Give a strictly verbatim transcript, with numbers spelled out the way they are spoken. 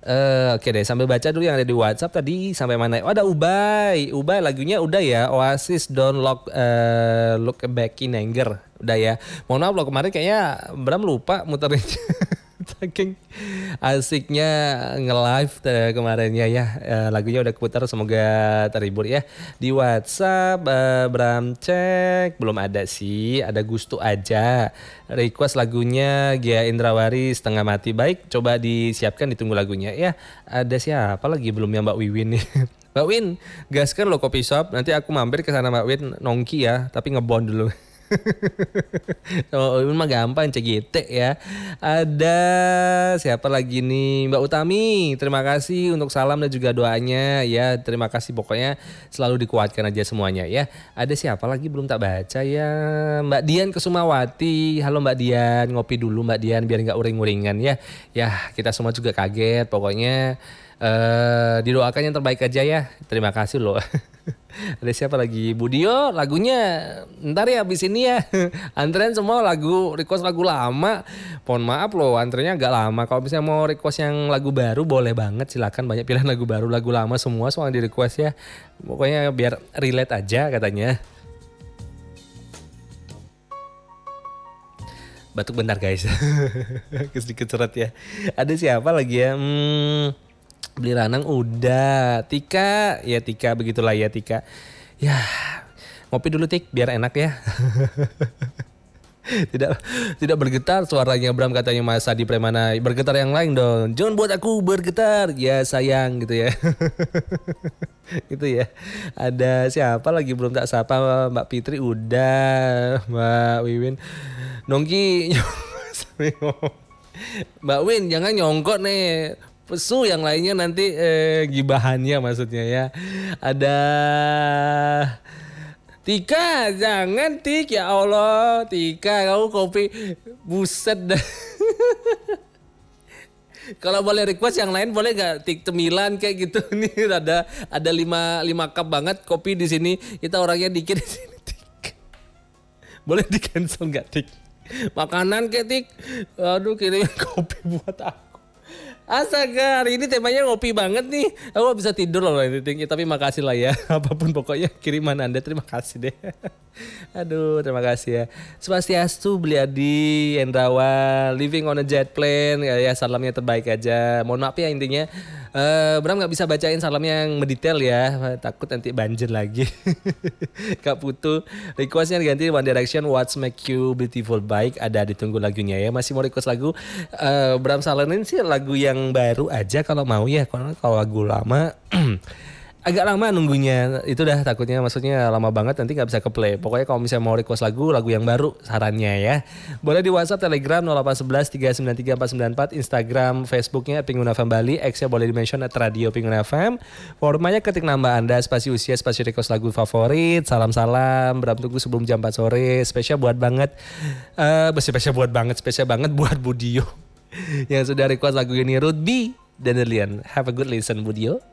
Eh, oke deh, sambil baca dulu yang ada di WhatsApp tadi sampai mana? Oh, ada Ubay. Ubay lagunya udah ya. Oasis Don't Look eh, Look Back in Anger. Udah ya. Mohon maaf loh kemarin kayaknya Bram lupa muterin. Saking asiknya nge-live eh, kemarinnya ya. Eh, lagunya udah keputar, semoga terhibur ya. Di WhatsApp eh, Bram cek belum ada sih, ada Gusto aja. Request lagunya Gia Indrawari Setengah Mati. Baik, coba disiapkan, ditunggu lagunya ya. Ada siapa lagi belum ya, Mbak Wiwin nih. Mbak Win, gaskan lo kopi shop. Nanti aku mampir ke sana Mbak Win, nongki ya, tapi ngebond dulu. Oh, ini mah gampang C G T ya. Ada siapa lagi nih? Mbak Utami, terima kasih untuk salam dan juga doanya ya. Terima kasih, pokoknya selalu dikuatkan aja semuanya ya. Ada siapa lagi belum tak baca ya? Mbak Dian Kesumawati. Halo Mbak Dian, ngopi dulu Mbak Dian biar nggak uring-uringan ya. Ya, kita semua juga kaget. Pokoknya eh, didoakan yang terbaik aja ya. Terima kasih loh. Ada siapa lagi? Budio, lagunya ntar ya abis ini ya. Antrean semua lagu, request lagu lama. Mohon maaf loh, antreannya agak lama. Kalau misalnya mau request yang lagu baru boleh banget, silakan, banyak pilihan lagu baru, lagu lama semua soal di request ya. Pokoknya biar relate aja katanya. Batuk bentar guys. Sedikit seret ya. Ada siapa lagi ya? Hmm, Beli Ranang udah. Tika, ya Tika begitulah ya Tika. Ya, ngopi dulu Tik biar enak ya. tidak tidak bergetar suaranya Bram, katanya Mas Adi Premana. Bergetar yang lain dong. Jangan buat aku bergetar. Ya sayang gitu ya. Gitu ya. Ada siapa lagi belum tak sapa? Mbak Fitri udah. Mbak Wiwin. Nongki. Mbak Win jangan nyongkok nih. Pesu yang lainnya nanti eh, gibahannya maksudnya ya. Ada Tika, jangan Tik, ya Allah. Tika, kamu kopi buset dah. Kalau boleh request yang lain boleh gak Tik, cemilan kayak gitu. Nih ada ada lima lima cup banget kopi di sini. Kita orangnya dikit di sini Tik. Boleh di cancel gak Tik? Makanan kayak Tik. Aduh, kirim kopi buat aku. Astaga, hari ini temanya ngopi banget nih. Aku bisa tidur loh ini, tapi makasih lah ya. Apapun pokoknya kiriman Anda, terima kasih deh. Aduh, terima kasih ya. Swastiastu, Bliadi, Endrawan, living on a jet plane. Ya, ya salamnya terbaik aja. Mohon maaf ya intinya. Uh, Bram gak bisa bacain salam yang mendetail ya. Takut nanti banjir lagi. Kak Putu, requestnya diganti One Direction, What's Make You Beautiful. Baik, ada, ditunggu lagunya ya. Masih mau request lagu? Uh, Bram saranin sih lagu yang baru aja kalau mau ya. Kalau lagu lama agak lama nunggunya, itu dah takutnya, maksudnya lama banget nanti gak bisa ke play. Pokoknya kalau misalnya mau request lagu, lagu yang baru sarannya ya. Boleh di WhatsApp, Telegram nol delapan satu satu tiga sembilan tiga empat sembilan empat, Instagram, Facebooknya Pengun F M Bali, X-nya boleh di mention at Radio Pengun F M. Formanya ketik nama Anda, spasi usia, spasi request lagu favorit, salam-salam, Bram tunggu sebelum jam empat sore. Spesial buat banget, uh, spesial buat banget, spesial banget buat Budio yang sudah request lagu ini, Ruth B dan Delian. Have a good listen Budio.